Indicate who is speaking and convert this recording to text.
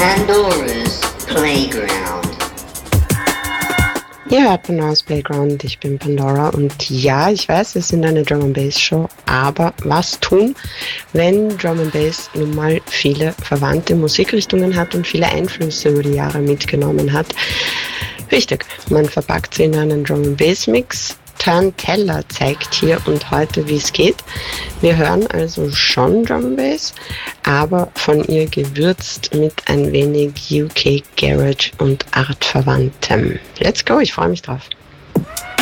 Speaker 1: Pandora's Playground.
Speaker 2: Ihr hört Pandora's Playground, ich bin Pandora und ja, ich weiß, wir sind eine Drum and Bass Show, aber was tun, wenn Drum and Bass nun mal viele verwandte Musikrichtungen hat und viele Einflüsse über die Jahre mitgenommen hat? Wichtig, man verpackt sie in einen Drum and Bass Mix. Turntella zeigt hier und heute, wie es geht. Wir hören also schon Drum and Bass, aber von ihr gewürzt mit ein wenig UK Garage und Artverwandtem. Let's go, ich freue mich drauf.